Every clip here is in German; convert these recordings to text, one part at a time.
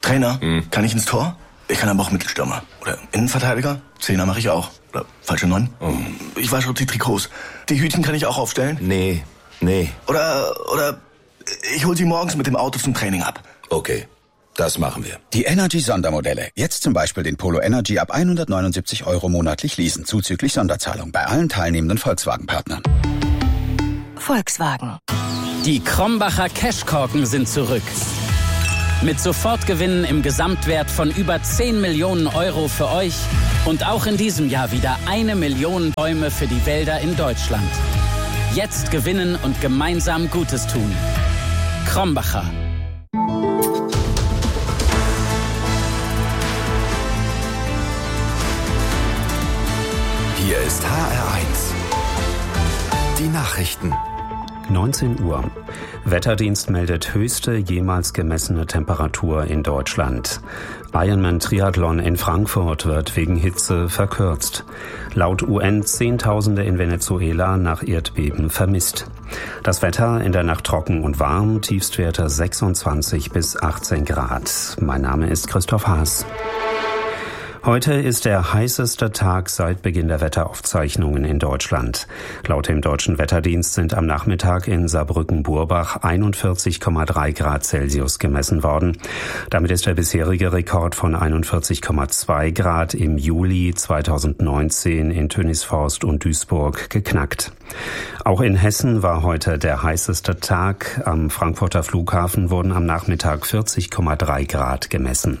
Trainer, kann ich ins Tor? Ich kann aber auch Mittelstürmer. Oder Innenverteidiger? Zehner mache ich auch. Oder falsche 9? Ich wasche die Trikots. Die Hütchen kann ich auch aufstellen? Nee. Oder ich hol sie morgens mit dem Auto zum Training ab. Okay, das machen wir. Die Energy-Sondermodelle. Jetzt zum Beispiel den Polo Energy ab 179 € monatlich leasen, zuzüglich Sonderzahlung bei allen teilnehmenden Volkswagen-Partnern. Volkswagen. Die Krombacher Cashkorken sind zurück. Mit Sofortgewinnen im Gesamtwert von über 10 Millionen € für euch und auch in diesem Jahr wieder 1 Million Bäume für die Wälder in Deutschland. Jetzt gewinnen und gemeinsam Gutes tun. Krombacher. Hier ist HR1. Die Nachrichten. 19 Uhr. Wetterdienst meldet höchste jemals gemessene Temperatur in Deutschland. Ironman-Triathlon in Frankfurt wird wegen Hitze verkürzt. Laut UN Zehntausende in Venezuela nach Erdbeben vermisst. Das Wetter in der Nacht trocken und warm, Tiefstwerte 26 bis 18 Grad. Mein Name ist Christoph Haas. Heute ist der heißeste Tag seit Beginn der Wetteraufzeichnungen in Deutschland. Laut dem Deutschen Wetterdienst sind am Nachmittag in Saarbrücken-Burbach 41,3 Grad Celsius gemessen worden. Damit ist der bisherige Rekord von 41,2 Grad im Juli 2019 in Tönisvorst und Duisburg geknackt. Auch in Hessen war heute der heißeste Tag. Am Frankfurter Flughafen wurden am Nachmittag 40,3 Grad gemessen.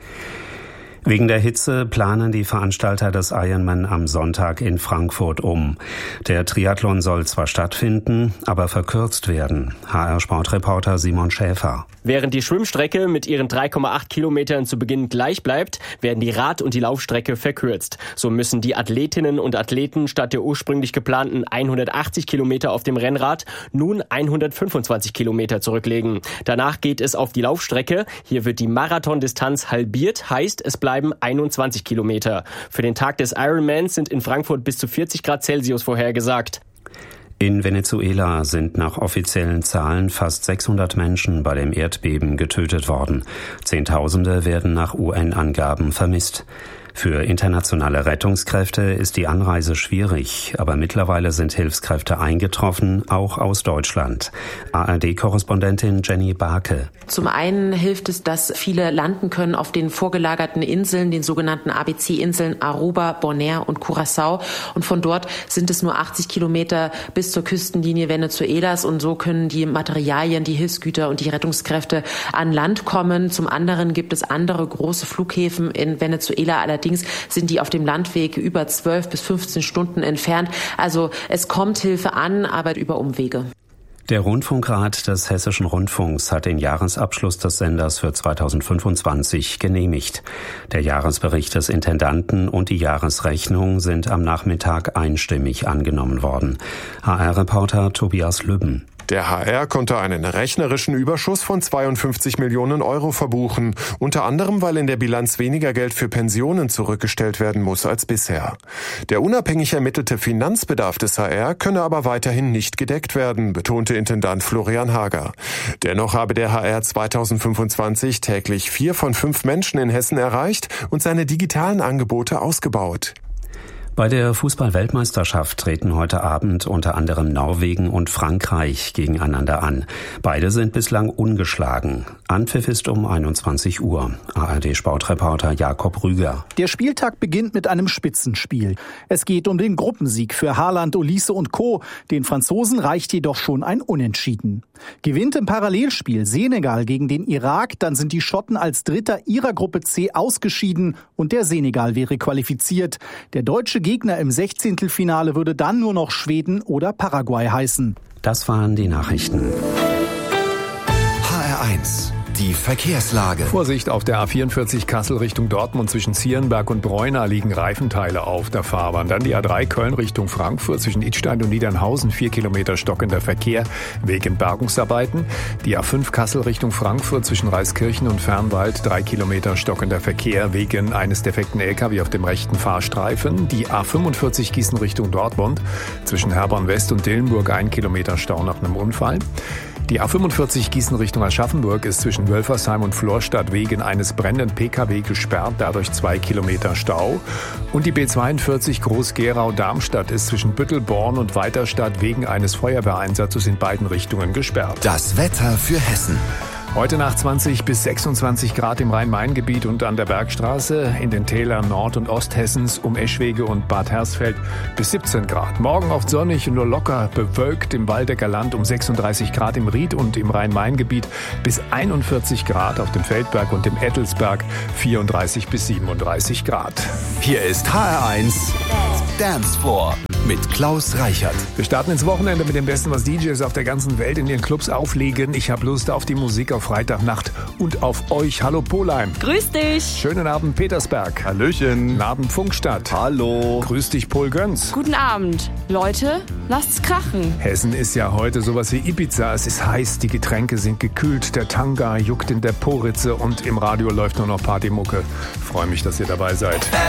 Wegen der Hitze planen die Veranstalter des Ironman am Sonntag in Frankfurt um. Der Triathlon soll zwar stattfinden, aber verkürzt werden. HR-Sportreporter Simon Schäfer. Während die Schwimmstrecke mit ihren 3,8 Kilometern zu Beginn gleich bleibt, werden die Rad- und die Laufstrecke verkürzt. So müssen die Athletinnen und Athleten statt der ursprünglich geplanten 180 Kilometer auf dem Rennrad nun 125 Kilometer zurücklegen. Danach geht es auf die Laufstrecke. Hier wird die Marathondistanz halbiert, heißt es bleiben 21 Kilometer. Für den Tag des Ironmans sind in Frankfurt bis zu 40 Grad Celsius vorhergesagt. In Venezuela sind nach offiziellen Zahlen fast 600 Menschen bei dem Erdbeben getötet worden. Zehntausende werden nach UN-Angaben vermisst. Für internationale Rettungskräfte ist die Anreise schwierig, aber mittlerweile sind Hilfskräfte eingetroffen, auch aus Deutschland. ARD-Korrespondentin Jenny Barke. Zum einen hilft es, dass viele landen können auf den vorgelagerten Inseln, den sogenannten ABC-Inseln Aruba, Bonaire und Curaçao. Und von dort sind es nur 80 Kilometer bis zur Küstenlinie Venezuelas. Und so können die Materialien, die Hilfsgüter und die Rettungskräfte an Land kommen. Zum anderen gibt es andere große Flughäfen in Venezuela. Allerdings sind die auf dem Landweg über 12 bis 15 Stunden entfernt. Also es kommt Hilfe an, aber über Umwege. Der Rundfunkrat des Hessischen Rundfunks hat den Jahresabschluss des Senders für 2025 genehmigt. Der Jahresbericht des Intendanten und die Jahresrechnung sind am Nachmittag einstimmig angenommen worden. HR-Reporter Tobias Lübben. Der HR konnte einen rechnerischen Überschuss von 52 Millionen € verbuchen, unter anderem, weil in der Bilanz weniger Geld für Pensionen zurückgestellt werden muss als bisher. Der unabhängig ermittelte Finanzbedarf des HR könne aber weiterhin nicht gedeckt werden, betonte Intendant Florian Hager. Dennoch habe der HR 2025 täglich 4 von 5 Menschen in Hessen erreicht und seine digitalen Angebote ausgebaut. Bei der Fußball-Weltmeisterschaft treten heute Abend unter anderem Norwegen und Frankreich gegeneinander an. Beide sind bislang ungeschlagen. Anpfiff ist um 21 Uhr. ARD-Sportreporter Jakob Rüger. Der Spieltag beginnt mit einem Spitzenspiel. Es geht um den Gruppensieg für Haaland, Olise und Co. Den Franzosen reicht jedoch schon ein Unentschieden. Gewinnt im Parallelspiel Senegal gegen den Irak, dann sind die Schotten als Dritter ihrer Gruppe C ausgeschieden und der Senegal wäre qualifiziert. Der deutsche Gegner im 16. würde dann nur noch Schweden oder Paraguay heißen. Das waren die Nachrichten. HR1. Die Verkehrslage. Vorsicht auf der A44 Kassel Richtung Dortmund zwischen Zierenberg und Breuna liegen Reifenteile auf der Fahrbahn. Dann die A3 Köln Richtung Frankfurt zwischen Idstein und Niedernhausen 4 Kilometer stockender Verkehr wegen Bergungsarbeiten. Die A5 Kassel Richtung Frankfurt zwischen Reiskirchen und Fernwald 3 Kilometer stockender Verkehr wegen eines defekten LKW auf dem rechten Fahrstreifen. Die A45 Gießen Richtung Dortmund zwischen Herborn West und Dillenburg 1 Kilometer Stau nach einem Unfall. Die A45 Gießen Richtung Aschaffenburg ist zwischen Wölfersheim und Florstadt wegen eines brennenden Pkw gesperrt, dadurch 2 Kilometer Stau. Und die B42 Groß-Gerau-Darmstadt ist zwischen Büttelborn und Weiterstadt wegen eines Feuerwehreinsatzes in beiden Richtungen gesperrt. Das Wetter für Hessen. Heute Nacht 20 bis 26 Grad im Rhein-Main-Gebiet und an der Bergstraße, in den Tälern Nord- und Osthessens um Eschwege und Bad Hersfeld bis 17 Grad. Morgen oft sonnig und nur locker bewölkt im Waldecker Land um 36 Grad im Ried und im Rhein-Main-Gebiet bis 41 Grad auf dem Feldberg und dem Ettelsberg 34 bis 37 Grad. Hier ist HR1 Dance Floor mit Klaus Reichert. Wir starten ins Wochenende mit dem Besten, was DJs auf der ganzen Welt in ihren Clubs auflegen. Ich habe Lust auf die Musik auf Freitagnacht und auf euch. Hallo Polheim. Grüß dich. Schönen Abend Petersberg. Hallöchen. Guten Abend Funkstadt. Hallo. Grüß dich Pol Göns. Guten Abend. Leute, lasst's krachen. Hessen ist ja heute sowas wie Ibiza. Es ist heiß, die Getränke sind gekühlt, der Tanga juckt in der Poritze und im Radio läuft nur noch Partymucke. Freue mich, dass ihr dabei seid.